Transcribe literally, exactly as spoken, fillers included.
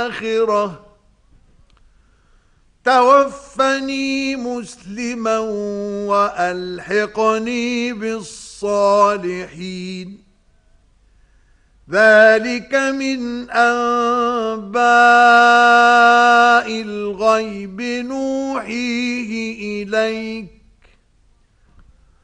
الآخرة توفني مسلما وألحقني بالصالحين. ذلك من أنباء الغيب نوحيه إليك